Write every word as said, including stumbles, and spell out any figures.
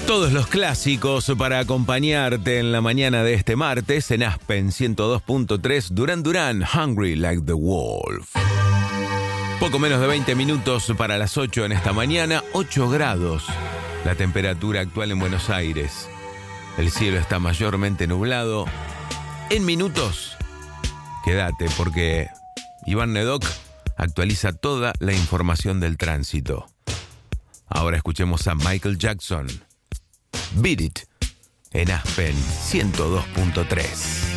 Todos los clásicos para acompañarte en la mañana de este martes en Aspen ciento dos punto tres, Duran Duran, Hungry Like the Wolf. Poco menos de veinte minutos para las ocho en esta mañana, ocho grados la temperatura actual en Buenos Aires. El cielo está mayormente nublado. En minutos, quédate porque Iván Nedoc actualiza toda la información del tránsito. Ahora escuchemos a Michael Jackson. Beat It en Aspen ciento dos punto tres.